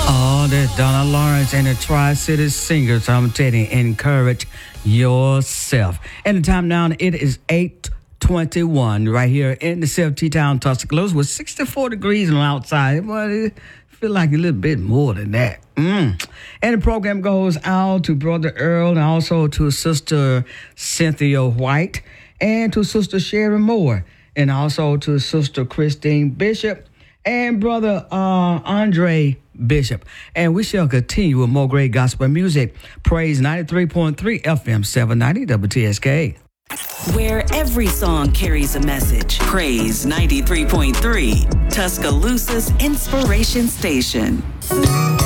Oh, that's Donna Lawrence and the Tri-City Singers. I'm telling you, encourage yourself. And the time now, it is 8:21 right here in the T-Town, Tuscaloosa with 64 degrees on the outside. But it feel like a little bit more than that. And the program goes out to Brother Earl and also to Sister Cynthia White and to Sister Sherry Moore and also to Sister Christine Bishop and Brother Andre Bishop. And we shall continue with more great gospel music. Praise 93.3 FM 790 WTSK. Where every song carries a message. Praise 93.3, Tuscaloosa's inspiration station.